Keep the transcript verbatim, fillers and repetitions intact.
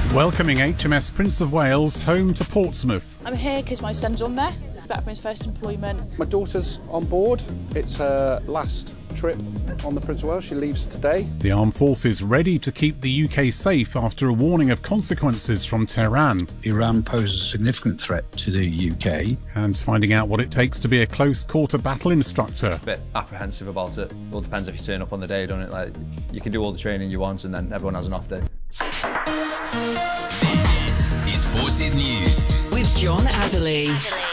Welcoming H M S Prince of Wales home to Portsmouth. I'm here because my son's on there, back from his first employment. My daughter's on board. It's her last trip on the Prince of Wales. She leaves today. The armed forces ready to keep the U K safe after a warning of consequences from Tehran. Iran poses a significant threat to the U K. And finding out what it takes to be a close quarter battle instructor. A bit apprehensive about it. All depends if you turn up on the day, don't it? Like, you can do all the training you want and then everyone has an off day. This is Forces News with John Adderley.